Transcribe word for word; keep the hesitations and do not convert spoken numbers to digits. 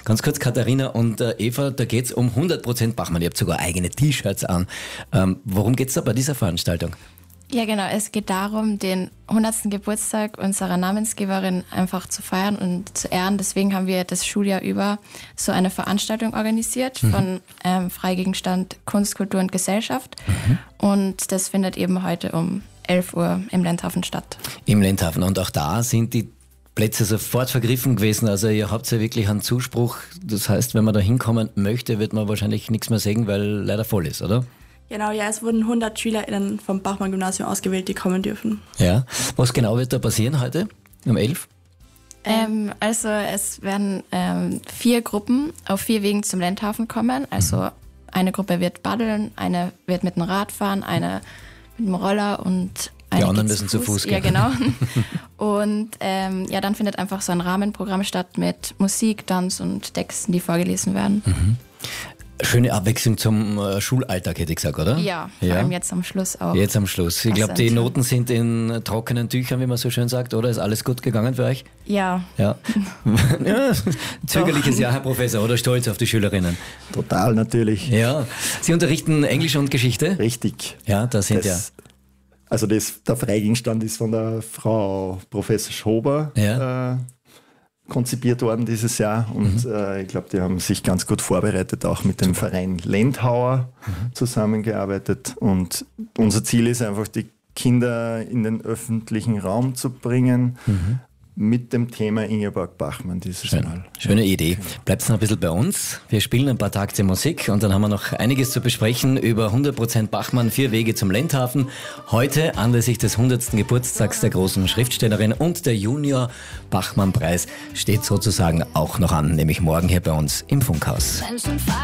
Ganz kurz, Katharina und äh, Eva, da geht es um hundert Prozent Bachmann. Ihr habt sogar eigene T-Shirts an. Ähm, worum geht es da bei dieser Veranstaltung? Ja, genau. Es geht darum, den hundertsten Geburtstag unserer Namensgeberin einfach zu feiern und zu ehren. Deswegen haben wir das Schuljahr über so eine Veranstaltung organisiert mhm. von ähm, Freigegenstand Kunst, Kultur und Gesellschaft. Mhm. Und das findet eben heute um elf Uhr im Lendhafen statt. Im Lendhafen. Und auch da sind die Plätze sofort vergriffen gewesen. Also ihr habt ja wirklich einen Zuspruch. Das heißt, wenn man da hinkommen möchte, wird man wahrscheinlich nichts mehr sehen, weil leider voll ist, oder? Genau, ja, es wurden hundert SchülerInnen vom Bachmann-Gymnasium ausgewählt, die kommen dürfen. Ja, was genau wird da passieren heute um elf? Ähm, also es werden ähm, vier Gruppen auf vier Wegen zum Lendhafen kommen. Also mhm. eine Gruppe wird paddeln, eine wird mit dem Rad fahren, eine mit dem Roller und eine die anderen müssen zu Fuß gehen. Ja, genau. Und ähm, ja, dann findet einfach so ein Rahmenprogramm statt mit Musik, Tanz und Texten, die vorgelesen werden. Mhm. Schöne Abwechslung zum äh, Schulalltag, hätte ich gesagt, oder? Ja, vor ja. allem jetzt am Schluss auch. Jetzt am Schluss. Ich glaube, die Noten sind in trockenen Tüchern, wie man so schön sagt, oder? Ist alles gut gegangen für euch? Ja. Ja. ja. Zögerliches Jahr, Herr Professor, oder stolz auf die Schülerinnen? Total, natürlich. Ja. Sie unterrichten Englisch und Geschichte? Richtig. Ja, da sind das, ja... Also das, der Freigegenstand ist von der Frau Professor Schober ja. äh, konzipiert worden dieses Jahr und mhm. äh, ich glaube, die haben sich ganz gut vorbereitet, auch mit dem Super. Verein Lendhauer mhm. zusammengearbeitet und unser Ziel ist einfach, die Kinder in den öffentlichen Raum zu bringen, mhm. mit dem Thema Ingeborg Bachmann dieses Schön. Mal. Schöne Idee. Bleibt noch ein bisschen bei uns. Wir spielen ein paar Takte Musik und dann haben wir noch einiges zu besprechen über hundert Prozent Bachmann, vier Wege zum Lendhafen. Heute anlässlich des hundertsten Geburtstags der großen Schriftstellerin und der Junior Bachmann Preis steht sozusagen auch noch an, nämlich morgen hier bei uns im Funkhaus.